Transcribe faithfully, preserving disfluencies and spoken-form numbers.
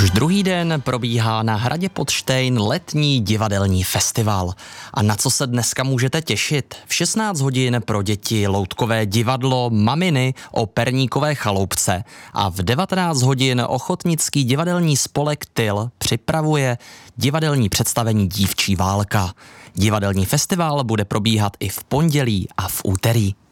Už druhý den probíhá na Hradě pod Štejn letní divadelní festival. A na co se dneska můžete těšit? V šestnáct hodin pro děti loutkové divadlo Maminy o Perníkové chaloupce a v devatenáct hodin ochotnický divadelní spolek Tyl připravuje divadelní představení Dívčí válka. Divadelní festival bude probíhat i v pondělí a v úterý.